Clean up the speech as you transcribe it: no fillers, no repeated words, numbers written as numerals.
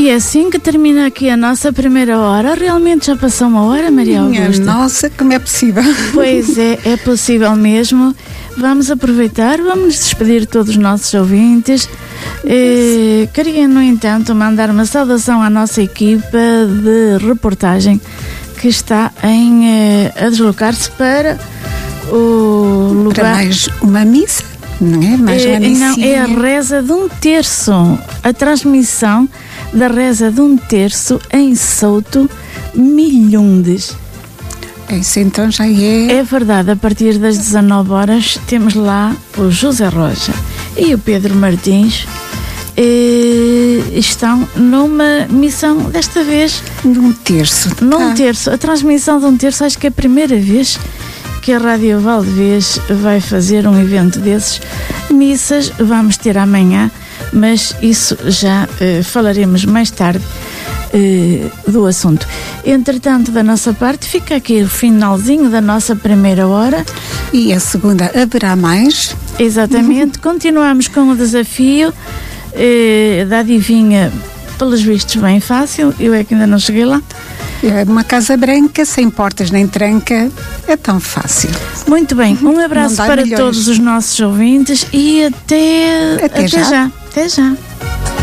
E é assim que termina aqui a nossa primeira hora. Realmente já passou uma hora, Maria Augusta? Nossa, como é possível? Pois é possível mesmo. Vamos aproveitar, vamos despedir de todos os nossos ouvintes. Queria, no entanto, mandar uma saudação à nossa equipa de reportagem que está a deslocar-se para o lugar... Para mais uma missa, não é? Mais uma missinha. Não, é a reza de um terço. A transmissão da reza de um terço em Souto, Milhundes. Isso então já é... É verdade, a partir das 19 horas temos lá o José Roja e o Pedro Martins. Estão numa missão, desta vez... Num terço. Terço. A transmissão de um terço, acho que é a primeira vez que a Rádio Valdevez vai fazer um evento desses. Missas vamos ter amanhã, mas isso já falaremos mais tarde do assunto. Entretanto, da nossa parte, fica aqui o finalzinho da nossa primeira hora. E a segunda haverá mais. Exatamente. Continuamos com o desafio da adivinha, pelos vistos, bem fácil. Eu é que ainda não cheguei lá. É uma casa branca, sem portas nem tranca, é tão fácil. Muito bem, um abraço para todos os nossos ouvintes e até já. Até já.